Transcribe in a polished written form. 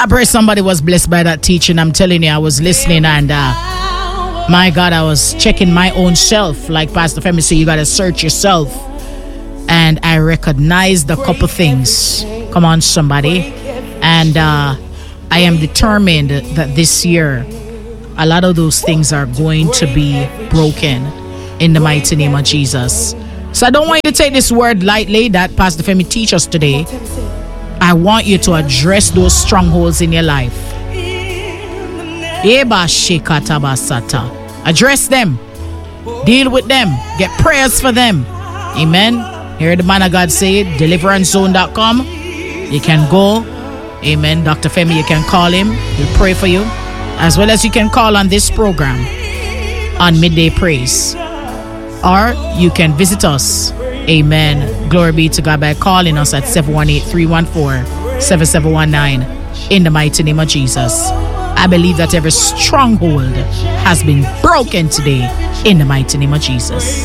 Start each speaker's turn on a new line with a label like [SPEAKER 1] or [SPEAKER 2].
[SPEAKER 1] I pray somebody was blessed by that teaching. I'm telling you, I was listening and my God, I was checking my own self. Like Pastor Femi said, you got to search yourself. And I recognized a couple things. Come on, somebody. And I am determined that this year, a lot of those things are going to be broken in the mighty name of Jesus. So I don't want you to take this word lightly that Pastor Femi teach us today. I want you to address those strongholds in your life. Address them. Deal with them. Get prayers for them. Amen. Hear the man of God say it. DeliveranceZone.com. You can go. Amen. Dr. Femi, you can call him. He'll pray for you. As well as you can call on this program on Midday Praise. Or you can visit us. Amen. Glory be to God by calling us at 718-314-7719 in the mighty name of Jesus. I believe that every stronghold has been broken today in the mighty name of Jesus.